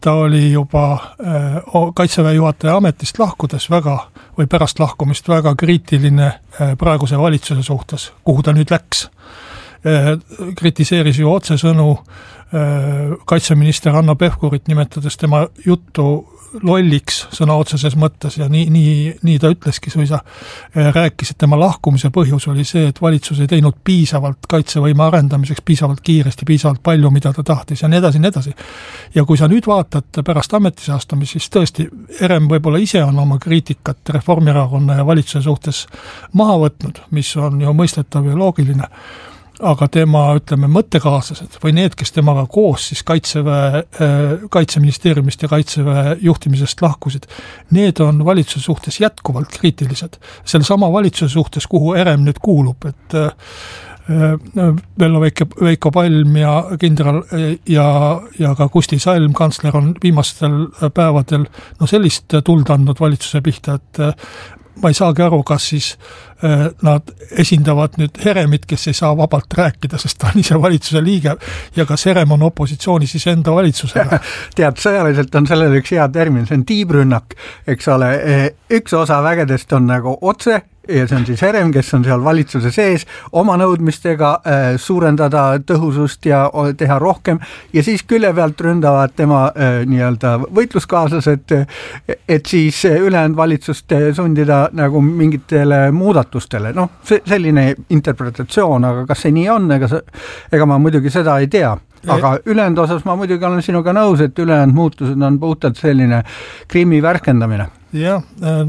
ta oli juba Kaitseväe juhataja ametist lahkudes või pärast lahkumist väga kriitiline praeguse valitsuse suhtes, kuhu ta nüüd läks. Kritiseeris ju otsesõnu kaitseminister Hanno Pevkurit, nimetades tema juttu lolliks sõna otseses mõttes ja nii ta ütleski suisa. Rääkis, et tema lahkumise põhjus oli see, et valitsus ei teinud piisavalt kaitsevõime arendamiseks, piisavalt kiiresti, piisavalt palju, mida ta tahtis ja nii edasi. Ja kui sa nüüd vaatad pärast ametisse astumist, siis tõesti Herem võib-olla ise on oma kriitikat Reformierakonna ja valitsuse suhtes maha võtnud, mis on ju mõistetav ja loogiline. Aga tema, ütleme, mõttekaaslased või need, kes temaga koos siis Kaitseministeeriumist ja Kaitseväe juhtimisest lahkusid, need on valitsuse suhtes jätkuvalt kriitilised. Selle sama valitsuse suhtes, kuhu Herem nüüd kuulub, et Vello Veiko Palm ja kindral ja ka Kusti Salm, kantsler, on viimastel päevadel sellist tuld andnud valitsuse pihta, et ma ei saagi aru, kas siis nad esindavad nüüd Heremit, kes ei saa vabalt rääkida, sest ta on ise valitsuse liige ja kas Herem on opositsiooni siis enda valitsusega. Tead, sõjaliselt on sellel üks hea termin, see on tiibrünnak, eks ole, üks osa vägedest on nagu otse ja see on siis Herem, kes on seal valitsuse sees oma nõudmistega suurendada tõhusust ja teha rohkem ja siis külje pealt ründavad tema nii-öelda võitluskaaslased, et siis ülejäänud valitsust sundida nagu mingitele muudatustele. Selline interpretatsioon, aga kas see nii on, ega ma muidugi seda ei tea. Aga ülejäänud osas ma muidugi olen sinuga nõus, et ülejäänud muutused on puhtalt selline Krimmi värskendamine. Jah,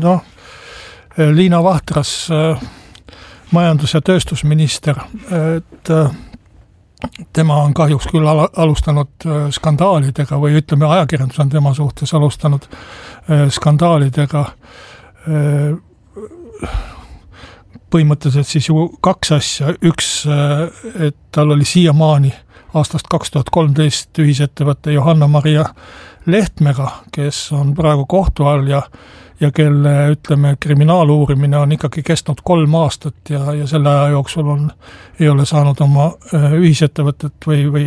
Liina Vahtras, majandus- ja tööstusminister, et tema on kahjuks küll alustanud skandaalidega või ütleme, ajakirjandus on tema suhtes alustanud skandaalidega. Põhimõtteliselt siis ju kaks asja. Üks, et tal oli siiamaani aastast 2013 ühisettevõtte Johanna-Maria Lehtmega, kes on praegu kohtu all ja kelle, ütleme, kriminaaluurimine on ikkagi kestnud 3 aastat ja selle aja jooksul ei ole saanud oma ühisettevõtet või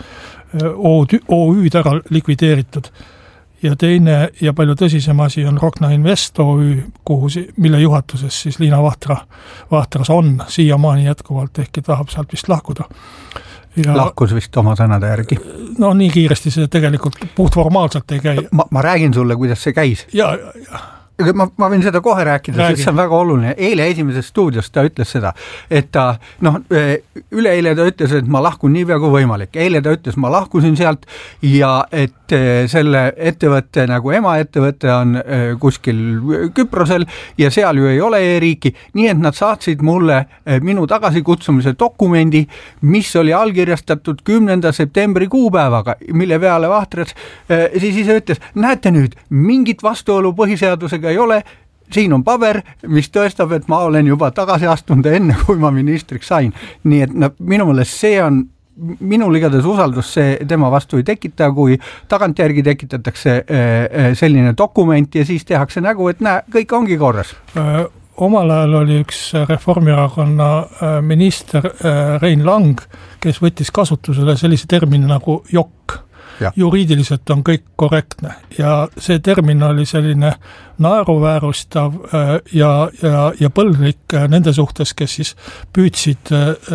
OÜ-d ära likvideeritud. Ja teine ja palju tõsisem asi on Rockna Invest OÜ, mille juhatuses siis Liina Vahtras on siiamaani jätkuvalt, ehkki tahab sealt vist lahkuda. Lahkus vist oma sõnade järgi. Nii kiiresti see tegelikult puhtformaalselt ei käi. Ma räägin sulle, kuidas see käis. Ja. Ma võin seda kohe rääkida, sest see on väga oluline. Eile esimeses stuudios ta ütles seda, et ta, üleeile ta ütles, et ma lahkun niipea kui võimalik. Eile ta ütles, ma lahkusin sealt ja et selle ettevõtte nagu emaettevõte on kuskil Küprosel ja seal ju ei ole e-riiki, nii et nad saatsid mulle minu tagasikutsumise dokumendi, mis oli allkirjastatud 10. septembri kuupäevaga, mille peale Vahtras siis ise ütles, näete nüüd, mingit vastuolu põhiseadusega ei ole, siin on paber, mis tõestab, et ma olen juba tagasi astunud enne, kui ma ministriks sain. Nii et minu meelest see on minul igatahes usaldus see tema vastu ei tekita, kui tagantjärgi tekitatakse selline dokument ja siis tehakse nägu, et kõik ongi korras. Omal ajal oli üks Reformierakonna minister Rein Lang, kes võttis kasutusele sellise termini nagu jokk. Ja. Juriidiliselt on kõik korrektne ja see termin oli selline naeruväärustav ja põlvlik nende suhtes, kes siis püüdsid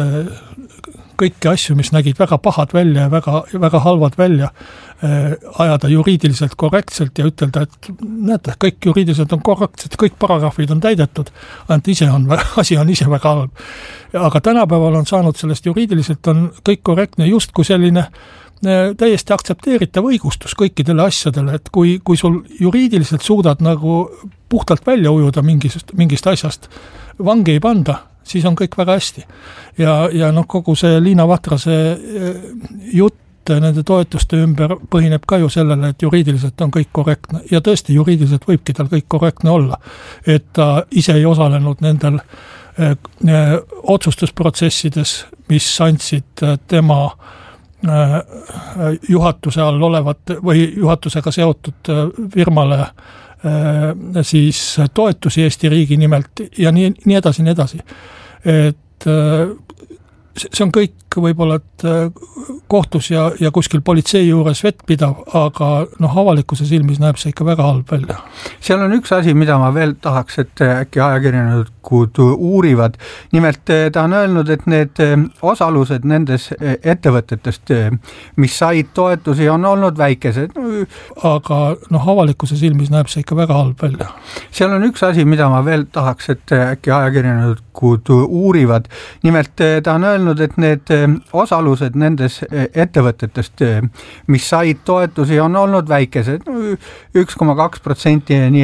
kõiki asju, mis nägid väga pahad välja ja väga halvad välja, ajada juriidiliselt korrektselt ja ütelda, et näete, kõik juriidiliselt on korrektsed, kõik paragrahvid on täidetud, ainult asi on ise väga halb. Aga tänapäeval on saanud sellest juriidiliselt on kõik korrektne just kui selline täiesti aktsepteeritav õigustus kõikidele asjadele, et kui sul juriidiliselt suudad nagu puhtalt välja ujuda mingist asjast, vangi ei panda, siis on kõik väga hästi. Ja kogu see Liina Vatrase jutt nende toetuste ümber põhineb ka ju sellele, et juriidiliselt on kõik korrektne. Ja tõesti, juriidiliselt võibki tal kõik korrektne olla. Et ta ise ei osalenud nendel otsustusprotsessides, mis andsid tema juhatuse all olevat või juhatusega seotud firmale siis toetusi Eesti riigi nimelt ja nii edasi. Et see on kõik võib-olla, et kohtus ja kuskil politsei juures vettpidav, aga avalikkuse silmis näeb see ikka väga halb välja. Seal on üks asi, mida ma veel tahaks, et äkki ajakirjanikud uurivad. Nimelt ta on öelnud, et need osalused nendes ettevõtetest, mis said toetusi, on olnud väikesed. Aga avalikkuse silmis näeb see ikka väga halb välja. Seal on üks asi, mida ma veel tahaks, et äkki ajakirjanikud uurivad. Nimelt ta on öelnud, et need osalused nendes ettevõtetest, mis said toetusi, on olnud väikesed, 1,2%, nii